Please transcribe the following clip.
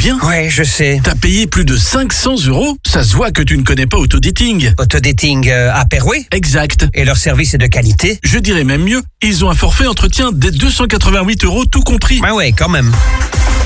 bien? Ouais, je sais. T'as payé plus de 500 €? Ça se voit que tu ne connais pas Autodating. Autodating à Perouet. Exact. Et leur service est de qualité. Je dirais même mieux, ils ont un forfait entretien dès 288 € tout compris. Ah ouais, quand même.